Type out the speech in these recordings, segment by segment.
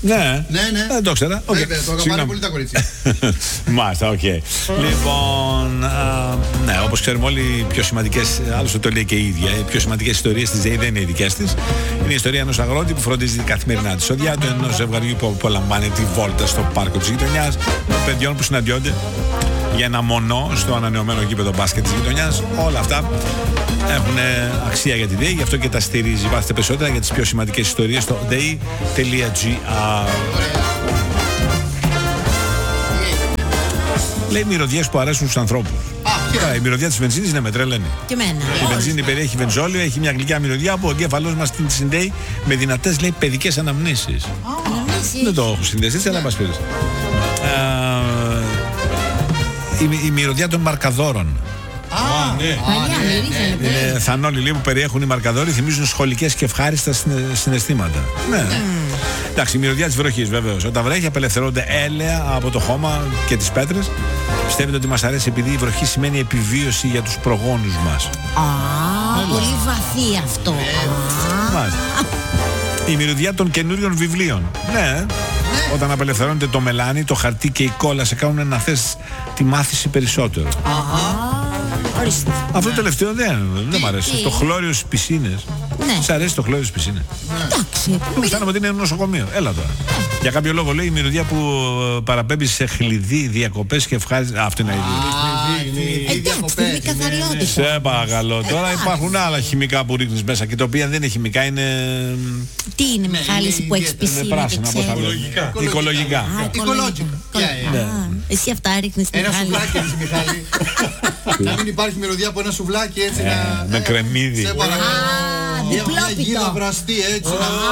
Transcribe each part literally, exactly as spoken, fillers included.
Ναι, ναι, ναι. Δεν το ήξερα. Okay. Βέβαια, το αγαπάνε πολύ τα κορίτσια. Μάλιστα, οκ. Okay. Λοιπόν, α, ναι, όπως ξέρουμε όλοι, οι πιο σημαντικές, άλλωστε το λέει και η ίδια, οι πιο σημαντικές ιστορίες της ΔΕΗ δεν είναι οι δικές της. Είναι η ιστορία ενός αγρότη που φροντίζει καθημερινά τη σοδιά του, ενός ζευγαριού που απολαμβάνει τη βόλτα στο πάρκο της γειτονιάς, των παιδιών που συναντιόνται για ένα μονό στο ανανεωμένο γήπεδο μπάσκετ της γειτονιάς. Όλα αυτά έχουν αξία για τη ΔΕΗ, γι' αυτό και τα στηρίζει. Μάθετε περισσότερα για τις πιο σημαντικές ιστορίες στο dei τελεία gr. Λέει μυρωδιές που αρέσουν στους ανθρώπους. Α, η μυρωδιά της βενζίνης είναι με τρελαίνει. Και εμένα. Η βενζίνη περιέχει βενζόλιο, έχει μια γλυκιά μυρωδιά που ο εγκέφαλός μας την συνδέει με δυνατές, λέει, παιδικές αναμνήσεις. Αναμνήσεις. Δεν το έχω συνδέσει έτσι, αλλά μας πήρες. Η, η μυρωδιά των μαρκαδόρων. Α, ναι. Είναι θανόλοι, λέει, που περιέχουν οι μαρκαδόροι, θυμίζουν σχολικές και ευχάριστα συναισθήματα. Ναι. Εντάξει, η μυρωδιά της βροχής, βεβαίως. Όταν βρέχει, απελευθερώνται έλαια από το χώμα και τις πέτρες. Πιστεύετε ότι μας αρέσει επειδή η βροχή σημαίνει επιβίωση για τους προγόνους μας. Α, πολύ βαθύ αυτό. Μάλιστα. Η μυρωδιά των καινούριων βιβλίων. Ναι. Όταν απελευθερώνεται το μελάνι, το χαρτί και η κόλλα σε κάνουν να θες τη μάθηση περισσότερο. Αυτό το τελευταίο δεν, δεν μου αρέσει. Το χλώριο στις πισίνες. Ναι. Σ' αρέσει το χλώριο στις πισίνες? Εντάξει. Αισθάνομαι ότι είναι ένα νοσοκομείο. Έλα τώρα. Για κάποιο λόγο, λέει, η μυρωδιά που παραπέμπει σε χλειδί, διακοπές και ευχάριστα. Αυτό είναι η Εντάξει, είναι καθαριότητα. Σε παρακαλώ. Τώρα υπάρχουν άλλα χημικά που ρίχνεις μέσα και τα οποία δεν είναι χημικά, είναι. Τι είναι, Μιχάλη, που έχεις πισίνα? Είναι πράσινα, πώς θα λέω. Οικολογικά. Οικολογικά. Εσύ αυτά ρίχνεις, Ένα Μιχάλη? σουβλάκι, έτσι, Μιχάλη. Να μην υπάρχει μυρωδιά από ένα σουβλάκι, έτσι να. Με κρεμμύδι. Σε παρακαλώ. Μια γίδα βραστή, έτσι.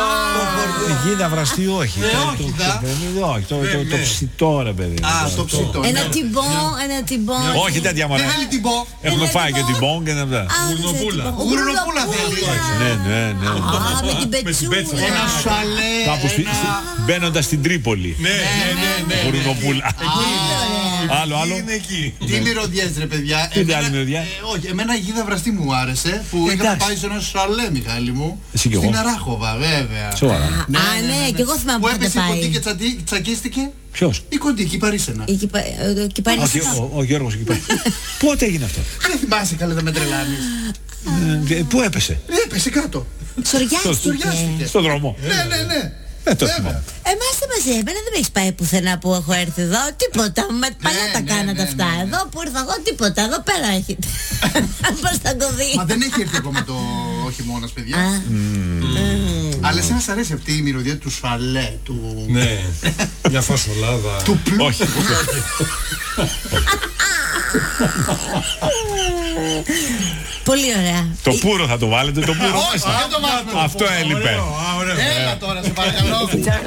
Γίδα βραστή, όχι. Όχι, το ψητό, ρε παιδί. Α, το ψητό. Ένα τυμπό, ένα τυμπό. Όχι τέτοια μωρέ. Δεν θέλει τυμπό. Έχουμε φάει και τυμπό και αυτά. Γουρνοπούλα. Γουρνοπούλα θέλει. Ναι, ναι, ναι. Α, με την πετσούρα. Ένα σαλέ. Κάπου μπαίνοντας στην Τρίπολη. Ναι, ναι, ναι. Γουρνοπούλα. Άλλο, άλλο. Τι μυρωδιές, ρε παιδιά. Τι άλλη μυρωδιά? Όχι, εμένα η γίδα βραστή μου άρεσε που είχαμε πάει σε ένα σαλέ, Μιχάλη μου. Στην Αράχοβα, βέβαια. Σοβαρά. Α, ναι, και εγώ θυμάμαι που πότε έπεσε η κοντή πάει. και τσατι- τσακίστηκε. Ποιος? Η κοντή, η Κυπαρίσσενα. Η Κυπα- ο Κυπαρίσσενα. Ο- Ο Γιώργος εκεί πέρα. Πότε έγινε αυτό? Δεν θυμάσαι, καλέ, δεν με τρελάνεις. Ε, Πού έπεσε? Έπεσε κάτω. Σοριάστηκε. Σοριάστηκε. Στον δρόμο. Ναι, ναι, ναι. Δεν το Βέβαια. θυμάμαι. Εμάς δεν μας έμενε, δεν με έχεις πάει πουθενά που έχω έρθει εδώ. Τίποτα. Με παλιά τα ναι, κάνατε ναι, αυτά. ναι, ναι. Εδώ που ήρθα εγώ, τίποτα. Εδώ πέρα έχετε. Πώς θα το δει. Μα δεν έχει έρθει ακόμα το ο χειμώνας, παιδιά. Α, Αλλά εσένα σ' αρέσει αυτή η μυρωδιά του σαλέ, του. Ναι, μια φασολάδα. Του πλού. Όχι. πολύ ωραία. Το πουρο θα το βάλετε, το πουρο. Όχι, δεν το βάζουμε. Αυτό έλειπε. Έλα τώρα, σε παρακαλώ.